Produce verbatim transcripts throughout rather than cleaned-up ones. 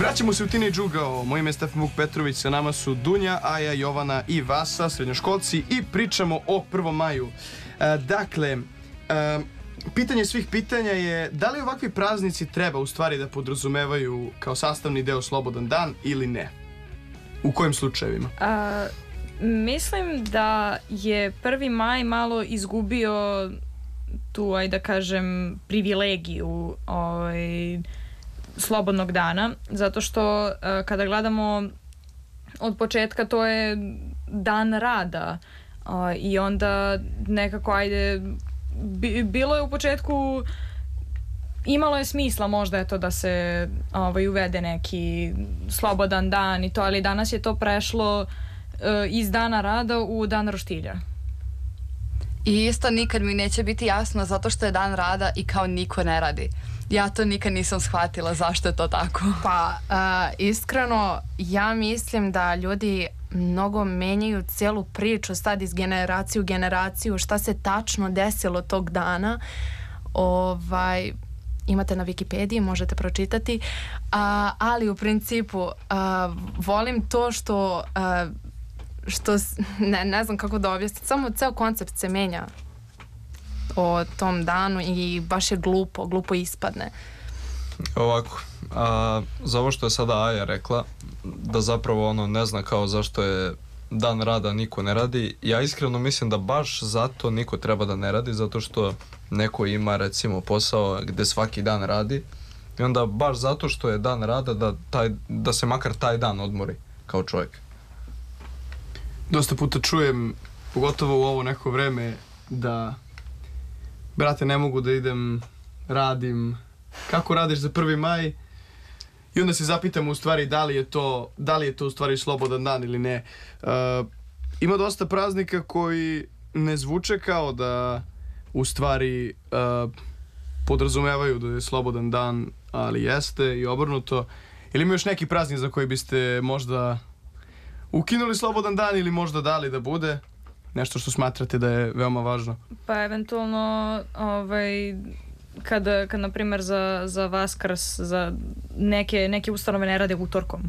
Vraćamo se u Teenage Ugao. Moje ime je Stefan Vuk Petrović, sa nama su Dunja, Aja, Jovana i Vasa, srednjoškolci, i pričamo o prvom maju. E, dakle, e, pitanje svih pitanja je da li ovakvi praznici treba u stvari da podrazumevaju kao sastavni deo slobodan dan ili ne? U kojim slučajevima? A, mislim da je prvi maj malo izgubio tu, aj da kažem, privilegiju ovaj, slobodnog dana, zato što uh, kada gledamo od početka, to je dan rada uh, i onda nekako, ajde, bi, bilo je u početku, imalo je smisla možda eto da se ovaj, uvede neki slobodan dan i to, ali danas je to prešlo uh, iz dana rada u dan roštilja. I isto nikad mi neće biti jasno zato što je dan rada i kao niko ne radi. Ja to nikad nisam shvatila zašto je to tako. Pa, uh, iskreno, ja mislim da ljudi mnogo menjaju cijelu priču sad iz generacije u generaciju, šta se tačno desilo tog dana. Ovaj, imate na Wikipediji, možete pročitati. Uh, ali u principu uh, volim to što... Uh, što, ne, ne znam kako da objasnim, samo ceo koncept se menja o tom danu i baš je glupo, glupo ispadne. Ovako, a, za ovo što je sada Aja rekla, da zapravo ono ne zna kao zašto je dan rada niko ne radi, ja iskreno mislim da baš zato niko treba da ne radi, zato što neko ima recimo posao gde svaki dan radi i onda baš zato što je dan rada da, taj, da se makar taj dan odmori kao čovjek. Dosta puta čujem, pogotovo u ovo neko vreme, da brate, ne mogu da idem, radim, kako radiš za prvi maj? I onda se zapitam u stvari da li je to, da li je to u stvari slobodan dan ili ne. Uh, ima dosta praznika koji ne zvuče kao da u stvari uh, podrazumevaju da je slobodan dan, ali jeste i obrnuto. Ili ima još neki praznik za koji biste možda ukinuli slobodan dan ili možda dali da bude nešto što smatrate da je veoma važno? Pa eventualno ovaj, kada, kad na primjer za, za Vaskrs, za neke, neke ustanove ne rade utorkom.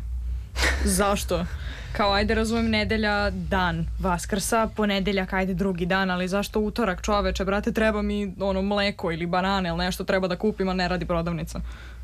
Zašto? Kao ajde razumem nedelja dan Vaskrsa, ponedeljak ajde drugi dan, ali zašto utorak, čoveče, brate, treba mi ono mleko ili banane ili nešto treba da kupim, a ne radi prodavnica.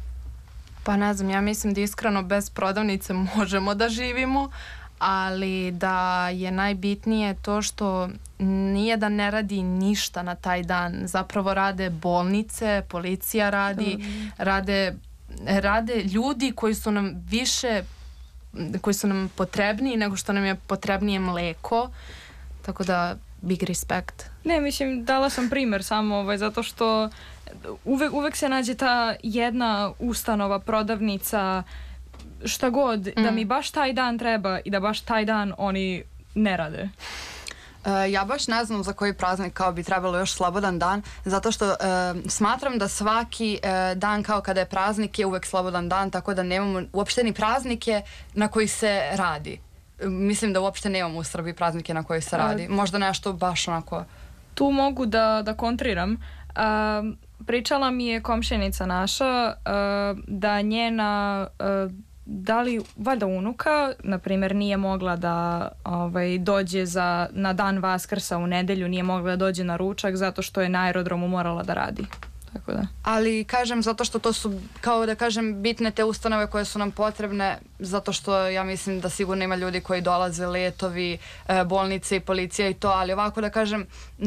Pa ne znam, ja mislim da iskreno bez prodavnice možemo da živimo, ali da je najbitnije to što nije da ne radi ništa na taj dan. Zapravo rade bolnice, policija radi, mm. rade, rade ljudi koji su nam više, koji su nam potrebniji nego što nam je potrebnije mleko. Tako da, big respect. Ne, mislim, dala sam primer samo ovaj, zato što uvek, uvek se nađe ta jedna ustanova, prodavnica, šta god, mm. da mi baš taj dan treba i da baš taj dan oni ne rade. Uh, ja baš ne znam za koji praznik kao bi trebalo još slobodan dan, zato što uh, smatram da svaki uh, dan kao kada je praznik je uvek slobodan dan, tako da nemamo uopšte ni praznike na koji se radi. Uh, mislim da uopšte nemamo u Srbiji praznike na koji se radi. A, možda nešto baš onako... Tu mogu da, da kontriram. Uh, pričala mi je komšenica naša uh, da njena... Uh, da li valjda unuka, na primjer, nije mogla da ovaj, dođe za, na dan Vaskrsa u nedelju, nije mogla da dođe na ručak zato što je na aerodromu morala da radi. Tako da. Ali kažem zato što to su, kao da kažem, bitne te ustanove koje su nam potrebne, zato što ja mislim da sigurno ima ljudi koji dolaze, letovi, bolnice i policija i to, ali ovako da kažem,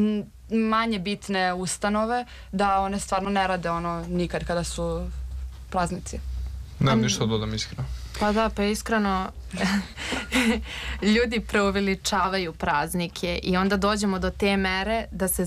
manje bitne ustanove, da one stvarno ne rade ono nikad kada su praznici. Nemam ništa dodam iskreno. Pa da, pa iskreno ljudi preuveličavaju praznike i onda dođemo do te mere da se